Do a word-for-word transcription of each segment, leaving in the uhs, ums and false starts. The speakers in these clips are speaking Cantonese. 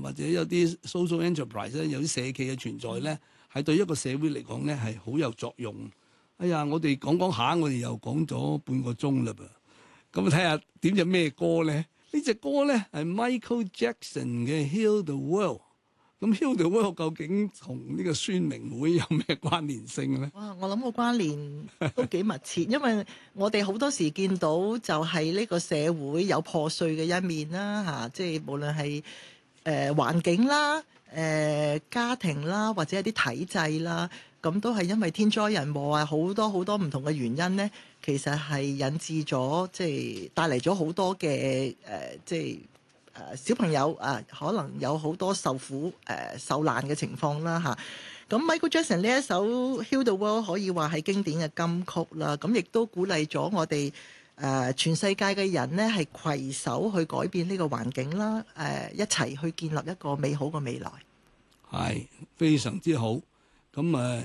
或者有啲 social enterprise 咧，有啲社企嘅存在咧，係對一個社會嚟講咧係好有作用。哎呀，我哋講講下，我哋又講咗半個鐘啦噃。咁睇下點隻咩歌咧？呢隻歌咧係 Michael Jackson 嘅《Heal the World》。咁 Heal the World 究竟同呢個宣明會有咩關聯性咧？ 哇！我諗個關聯都幾密切，因為我哋好多時見到就係呢個社會有破碎嘅一面啦，嚇、啊，即係無論係誒、呃、環境啦、誒、呃、家庭啦，或者一啲體制啦，咁都係因為天災人禍啊，好多好多唔同嘅原因咧，其實係引致咗即係帶嚟咗好多嘅誒、呃，即係。誒小朋友啊，可能有好多受苦誒、呃、受難嘅情況啦嚇。咁、啊、Michael Jackson 呢一首《Heal the World》可以話係經典嘅金曲啦。咁亦都鼓勵咗我哋誒、呃、全世界嘅人呢係攜手去改變呢個環境啦。誒、呃、一齊去建立一個美好嘅未來。 係非常之好。咁誒、uh,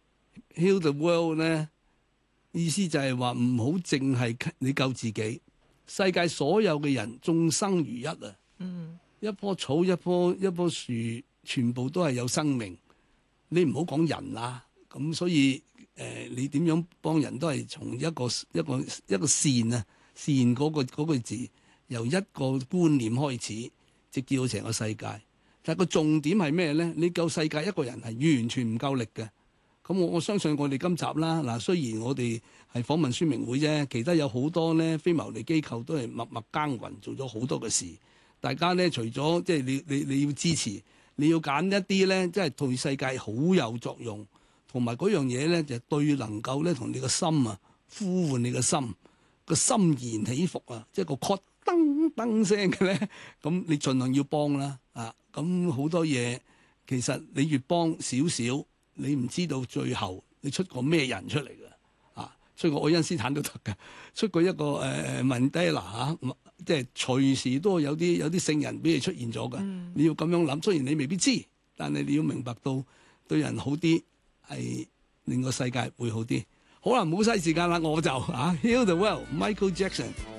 Heal the World 咧，意思就係話唔好淨係你救自己，世界所有嘅人眾生如一啊！ 嗯， 一棵草、一棵一棵樹，全部都係有生命。你唔好講人啦，咁所以誒、呃，你點樣幫人都係從一個一個一個善啊，善嗰、嗰個嗰個字，由一個觀念開始，直至到成個世界。但係個重點係咩咧？你救世界一個人係完全唔夠力嘅。咁我我相信我哋今集啦，嗱，雖然我哋係訪問宣明會啫，其他有好多咧非牟利機構都係默默耕耘，做咗好多嘅事。大家咧，除咗即係你你你要支持，你要揀一啲咧，即係對世界好有作用，同埋嗰樣嘢咧就對能夠咧同你個心啊呼喚你個心個心弦起伏啊，即係個 call 噔噔聲嘅咧，咁你盡量要幫啦啊！咁好多嘢其實你越幫少少，你唔知道最後你出個咩人出嚟㗎啊！出個愛因斯坦都得㗎，出個一個誒誒曼德拉嚇。即係隨時都有啲有啲聖人俾你出現咗㗎，嗯、你要咁樣諗。雖然你未必知，但係你要明白到對人好啲係令個世界會好啲。好啦，唔好嘥時間啦，我就啊 Heal the World，Michael Jackson。